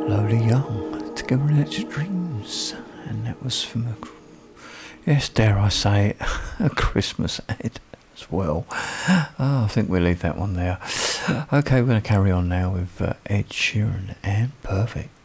Lola Young, Together in Electric Dreams, and that was from yes, dare I say it, a Christmas ad as well. Oh, I think we'll leave that one there. Okay, we're going to carry on now with Ed Sheeran and Perfect.